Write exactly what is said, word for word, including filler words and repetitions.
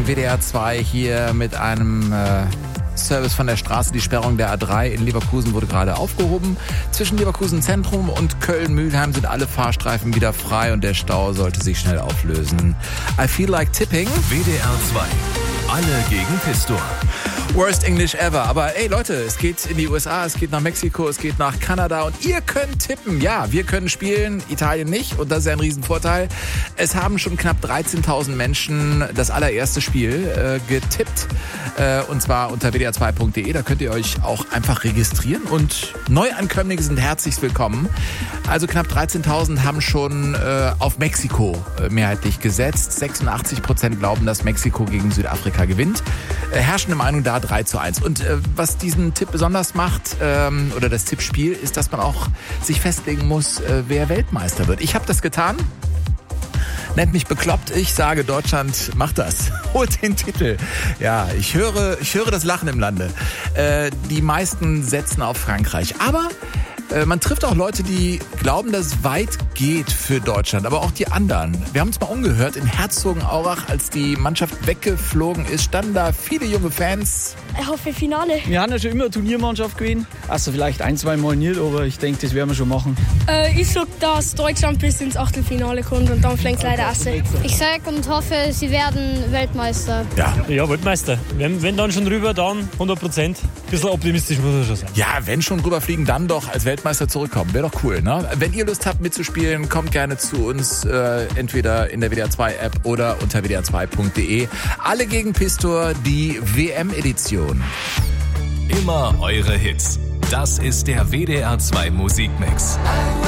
W D R zwei hier mit einem äh, Service von der Straße. Die Sperrung der A drei in Leverkusen wurde gerade aufgehoben. Zwischen Leverkusen Zentrum und Köln-Mülheim sind alle Fahrstreifen wieder frei und der Stau sollte sich schnell auflösen. I feel like tipping. W D R zwei. Alle gegen Pistor. Worst English ever. Aber ey Leute, es geht in die U S A, es geht nach Mexiko, es geht nach Kanada und ihr könnt tippen. Ja, wir können spielen, Italien nicht und das ist ja ein Riesenvorteil. Es haben schon knapp dreizehntausend Menschen das allererste Spiel äh, getippt äh, und zwar unter w d r zwei punkt d e. Da könnt ihr euch auch einfach registrieren und Neuankömmlinge sind herzlich willkommen. Also knapp dreizehntausend haben schon äh, auf Mexiko äh, mehrheitlich gesetzt. sechsundachtzig Prozent glauben, dass Mexiko gegen Südafrika gewinnt. Äh, herrschende Meinung da drei zu eins. Und äh, was diesen Tipp besonders macht, ähm, oder das Tippspiel, ist, dass man auch sich festlegen muss, äh, wer Weltmeister wird. Ich habe das getan. Nennt mich bekloppt, ich sage, Deutschland macht das. Holt den Titel. Ja, ich höre, ich höre das Lachen im Lande. Äh, die meisten setzen auf Frankreich. Aber äh, man trifft auch Leute, die glauben, dass es weit geht für Deutschland. Aber auch die anderen. Wir haben uns mal umgehört in Herzogenaurach, als die Mannschaft weggeflogen ist, standen da viele junge Fans. Ich hoffe Finale. Wir haben ja schon immer eine Turniermannschaft gewesen. Also vielleicht ein, zwei Mal nicht, aber ich denke, das werden wir schon machen. Äh, ich sag, dass Deutschland bis ins Achtelfinale kommt und dann fängt es leider an. Ich sage und hoffe, sie werden Weltmeister. Ja, Ja, Weltmeister. Wenn, wenn dann schon rüber, dann hundert Prozent. Ein bisschen optimistisch muss er schon sein. ja, wenn schon rüberfliegen, dann doch als Weltmeister zurückkommen. Wäre doch cool, ne? Wenn ihr Lust habt mitzuspielen, kommt gerne zu uns, äh, entweder in der W D R zwei App oder unter w d r zwei punkt d e. Alle gegen Pistor, die W M-Edition. Immer eure Hits. Das ist der W D R zwei Musikmix.